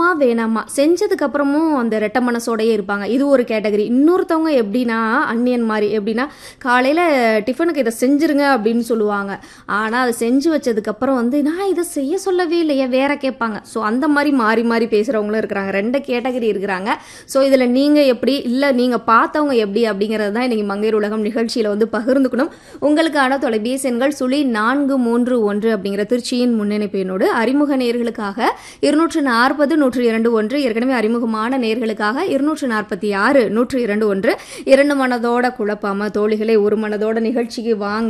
வேணாமா செஞ்சதுக்கு அப்புறமும் அந்த ரெட்ட மனசோடயே இருப்பாங்க. இது ஒரு கேட்டகரி. இன்னொருத்தவங்க எப்படின்னா அன்னியன் மாதிரி எப்படின்னா காலையில டிஃபனுக்கு இதை செஞ்சிருங்க அப்படின்னு சொல்லுவாங்க. ஆனா அதை செஞ்சு வச்சதுக்கு அப்புறம் வந்து நான் இதை செய்ய சொல்லவே இல்லையே வேற கேட்பாங்க. ஸோ அந்த மாதிரி மாறி மாறி பேசுறவங்களும் இருக்கிறாங்க. ரெண்டு கேட்டகரி இருக்கிறாங்க. ஸோ இதுல நீங்க எப்படி இல்ல நீங்க பார்த்தவங்க எப்படி அப்படிங்கிறது தான் இன்னைக்கு மங்கையர் உலகம் நிகழ்ச்சியில வந்து பகிர்ந்துக்கணும். உங்களுக்கான தொலைபேசி எண்கள் 041 அப்படிங்கிற திருச்சியின் முன்னிணைப்பு எண்ணோடு அறிமுக நேர்களுக்காக 240-102-1, ஏற்கனவே அறிமுகமான நேர்களுக்காக 246-102-1. இரண்டு மனதோட குழப்பாம தோழிகளை ஒரு மனதோட நிகழ்ச்சிக்கு வாங்க.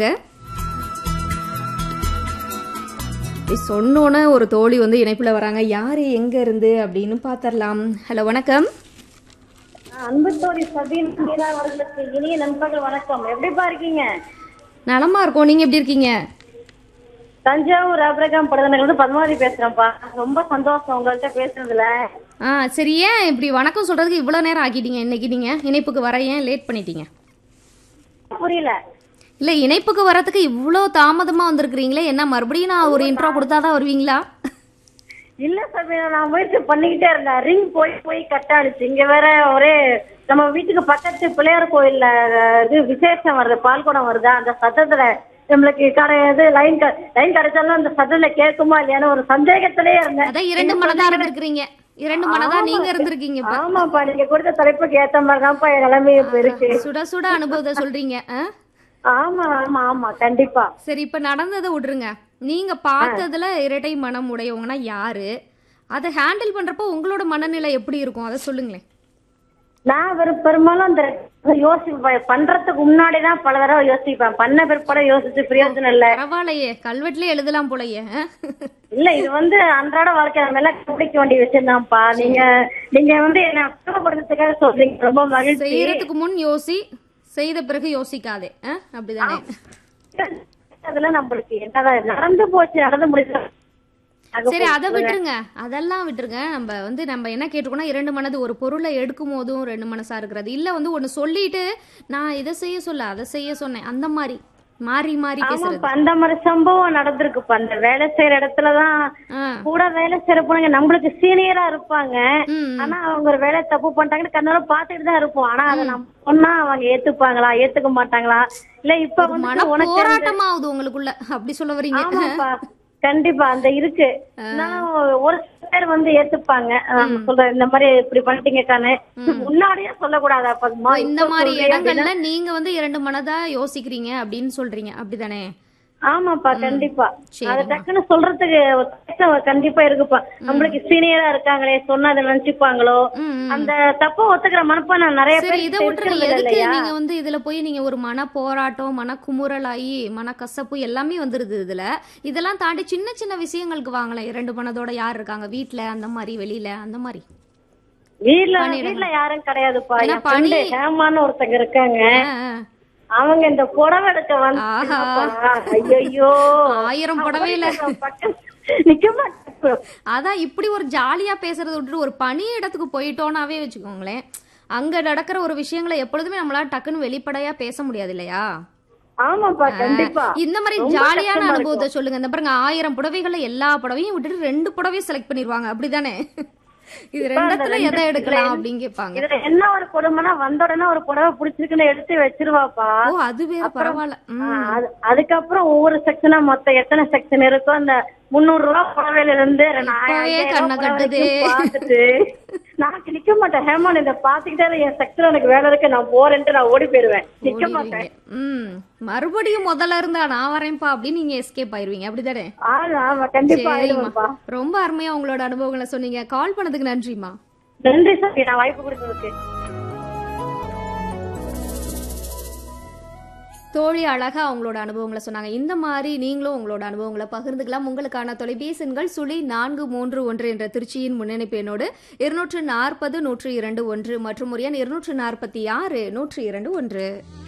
சொன்னோன்னு ஒரு தோழி வந்து இணைப்புல வராங்க. யாரு எங்க இருந்து அப்படின்னு பாத்திரலாம். ஹலோ, வணக்கம். அன்பு தோழி சபீன் மீரா அவர்களுக்கு இனிய நண்பர்கள் வணக்கம். எப்படிப்பா இருக்கீங்க? நலமா இருக்கோம். நீங்க எப்படி இருக்கீங்க? தஞ்சாவூர் ஆபிரகாம் படுதனைகள் பத்மாவதி பேசுறேன்ப்பா. ரொம்ப சந்தோஷம் உங்கள்கிட்ட பேசுறதுல. சரி, ஏன் இப்படி வணக்கம் சொல்றதுக்கு இவ்வளவு நேரம் ஆக்கிட்டீங்க? இன்னைக்கு நீங்க இணைப்புக்கு வர ஏன் லேட் பண்ணிட்டீங்க? புரியல. இல்ல, இணைப்புக்கு வரதுக்கு இவ்வளவு தாமதமா வந்திருக்கிறீங்களே, என்ன மறுபடியும் நான் ஒரு இன்ட்ரோ கொடுத்தாதான் வருவீங்களா? இல்ல சபீனா, நான் முயற்சி பண்ணிக்கிட்டே இருந்தேன். ரிங் போய் போய் கட் ஆனிச்சு. இங்க வேற ஒரே நம்ம வீட்டுக்கு பக்கத்து பிள்ளையார் கோயில்ல இது விசேஷம் வருது, பால்குடம் வருதா, அந்த சத்தத்துல நம்மளுக்கு லைன் கிடைச்சாலும் அந்த சத்தத்துல கேட்குமா இல்லையான்னு ஒரு சந்தேகத்திலேயே இருந்தேன். அதான் இரண்டு மனதா இருந்திருக்கிறீங்க. இரண்டு மனதா நீங்க இருந்திருக்கீங்க. ஆமாப்பா, நீங்க கொடுத்த தலைப்புக்கு ஏத்த மாதிரிதான்ப்பா என் நிலைமை இப்ப இருக்கு. சுட சுட அனுபவத்தை சொல்றீங்க. ஆமா ஆமா ஆமா, கண்டிப்பா. சரி, இப்ப நடந்ததை விட்டுருங்க. நீங்க பார்த்ததுல இரட்டை மனம் உடையவங்கன்னா யாரு? அதை ஹேண்டில் பண்றப்போ உங்களோட மனநிலை எப்படி இருக்கும், அதை சொல்லுங்களேன். நான் பெரும்பாலும் அந்த யோசிப்பேன். பண்றதுக்கு முன்னாடிதான் பல தடவை யோசிப்பேன். பண்ண பிற்பாடு யோசிச்சு பிரயோஜனம் இல்ல. பரவாயில்லையே, கல்வெட்டுல எழுதலாம் போலயே. இல்ல, இது வந்து அன்றாட வாழ்க்கை நம்ம எல்லாம் கண்டுபிடிக்க வேண்டிய விஷயம் தான்ப்பா. நீங்க வந்து என்ன அர்த்தப்படுறதுக்காக சொல்றீங்க. ரொம்ப மகிழ்ச்சி. செய்யறதுக்கு முன் யோசி, செய்த பிறகு யோசிக்காதே. அப்படிதானே? அதுல நம்மளுக்கு என்னதான் நடந்து போச்சு, நடந்து முடிச்சு. சரி, அதை விட்டுருங்க, அதெல்லாம் விட்டுருங்க. நம்ம என்ன கேட்டுக்கோனா, இரண்டு மனது ஒரு பொருளை எடுக்கும் போதும் ரெண்டு மனசா இருக்கிறது இல்ல. வந்து ஒண்ணு சொல்லிட்டு நான் இதை செய்ய சொல்ல அதை செய்ய சொன்னேன், அந்த மாதிரி மாறி மாறி பேசுறது. அந்த மாதிரி சம்பவம் நடந்திருக்குப்பா. அந்த வேலை செய்யற இடத்துலதான் கூட வேலை செய்யற போனாங்க, நம்மளுக்கு சீனியரா இருப்பாங்க. ஆனா அவங்க ஒரு வேலை தப்பு பண்ணிட்டாங்கன்னு கண்ணோட பாத்துட்டு தான் இருப்போம். ஆனா அதை நம்ம சொன்னா அவங்க ஏத்துப்பாங்களா ஏத்துக்க மாட்டாங்களா? இல்ல இப்ப வந்து போராட்டம் ஆகுது உங்களுக்குள்ள, அப்படி சொல்ல வரீங்க? கண்டிப்பா அந்த இருக்கு. ஒரு பேர் வந்து ஏத்துப்பாங்க. சொல்ற இந்த மாதிரி இப்படி பண்ணிட்டீங்கக்கானு முன்னாடியே சொல்லக்கூடாதா பத்மா? இந்த மாதிரி இடங்கள்ல நீங்க வந்து இரண்டு மனதா யோசிக்கிறீங்க அப்படின்னு சொல்றீங்க, அப்படிதானே? ஆமாப்பா, கண்டிப்பா. அத டக்குன்னு சொல்றதுக்கு கண்டிப்பா இருக்குப்பா. நம்மளுக்கு சீனியரா இருக்காங்களே, சொன்னா அதை நினைச்சுப்பாங்களோ, அந்த தப்ப ஒத்துக்கிற மனப்பான நிறைய பேர். இதை விட்டுருங்க. எதுக்கு நீங்க வந்து இதுல போய் நீங்க ஒரு மன போராட்டம், மன குமுறலாயி, மன கசப்பு எல்லாமே வந்துருது இதுல. இதெல்லாம் தாண்டி சின்ன சின்ன விஷயங்களுக்கு வாங்கலாம். இரண்டு மனதோட யார் இருக்காங்க வீட்டுல, அந்த மாதிரி வெளியில, அந்த மாதிரி. வீட்டுல யாரும் கிடையாதுப்பா. ஹேமான்னு ஒருத்தங்க இருக்காங்க. அவங்க இந்த புடவை எடுக்க வந்து ஐயோ 1000 புடவையில அதான் இப்படி ஒரு ஜாலியா பேசுறத விட்டுட்டு ஒரு பணி இடத்துக்கு போயிட்டோம்னாவே வச்சுக்கோங்களேன், அங்க நடக்கிற ஒரு விஷயங்களை எப்பொழுதுமே நம்மளால டக்குன்னு வெளிப்படையா பேச முடியாது இல்லையா? ஆமாப்பா, கண்டிப்பா. இந்த மாதிரி ஜாலியான அனுபவத்தை சொல்லுங்க. இந்த பாருங்க, 1000 புடவைகளை எல்லா புடவையும் விட்டுட்டு 2 புடவையும் செலக்ட் பண்ணிருவாங்க, அப்படிதானே? இது ரெண்டத்துல எதை எடுக்கலாம் அப்படின்னு கேட்பாங்க. இதுல என்ன ஒரு கொடுமைனா, வந்த உடனே ஒரு புடவை பிடிச்சிருக்குன்னு எடுத்து வச்சிருவாப்பா. அது வேற, பரவாயில்ல. அதுக்கப்புறம் ஒவ்வொரு செக்ஷனா மொத்தம் எத்தனை செக்ஷன் இருக்கோ அந்த 300 ரூபாய் புடவையில இருந்து பாத்துட்டு நான் நிக்க மாட்டேன். ஹேமான் இதை பாத்துக்கிட்டே என் செக்ஷன் எனக்கு வேலை இருக்கு, நான் போறேன்ட்டு நான் ஓடி போயிருவேன், நிக்க மாட்டேன். மறுபடியும் முதல்ல இருந்தா நான் வரேன்ப்பா அப்படின்னு நீங்க எஸ்கேப் ஆயிருவீங்க, அப்படிதானே? ஆமா, கண்டிப்பா. ரொம்ப அருமையா உங்களோட அனுபவங்களை சொன்னீங்க. கால் பண்ணதுக்கு நன்றிமா. நன்றி சார், நான் வாய்ப்பு கொடுத்ததுக்கு. தோழி அழகா அவங்களோட அனுபவங்களை சொன்னாங்க. இந்த மாதிரி நீங்களும் உங்களோட அனுபவங்களை பகிர்ந்துக்கலாம். உங்களுக்கான தொலைபேசி எண்கள் 041 என்ற திருச்சியின் முன்னணிப்பு எண்ணோடு 240-102-1 மற்றும் ஒரு எண் 246-102-1.